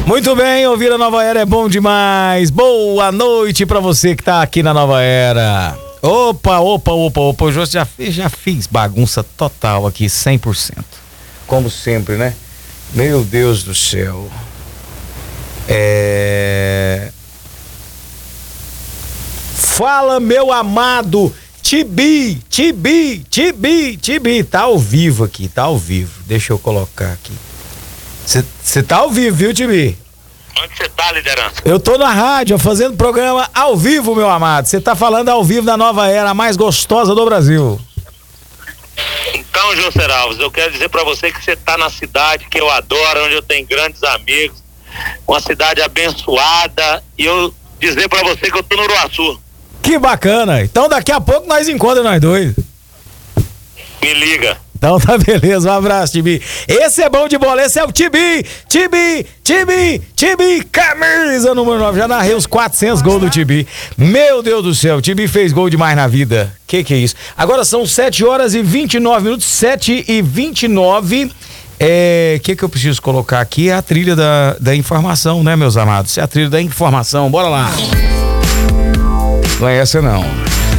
Muito bem, ouvir a Nova Era é bom demais. Boa noite pra você que tá aqui na Nova Era. Opa, eu já fiz bagunça total aqui, 100%. Como sempre, né? Meu Deus do céu. Fala, meu amado Tibi, tá ao vivo aqui, tá ao vivo. Deixa eu colocar aqui. Você tá ao vivo, viu, Tibi? Onde você tá, liderança? Eu tô na rádio, fazendo programa ao vivo, meu amado. Você tá falando ao vivo da Nova Era, a mais gostosa do Brasil. Então, José Alves, eu quero dizer pra você que você tá na cidade que eu adoro, onde eu tenho grandes amigos, uma cidade abençoada, e eu dizer pra você que eu tô no Uruaçu. Que bacana. Então daqui a pouco nós encontramos nós dois. Me liga. Então tá beleza, um abraço, Tibi. Esse é bom de bola, esse é o Tibi, camisa número 9. Já narrei os 400 gols do Tibi. Meu Deus do céu, o Tibi fez gol demais na vida. Que é isso? Agora são 7h29, 7h29. Que eu preciso colocar aqui? É a trilha da informação, né, meus amados? É a trilha da informação, bora lá. Não é essa não.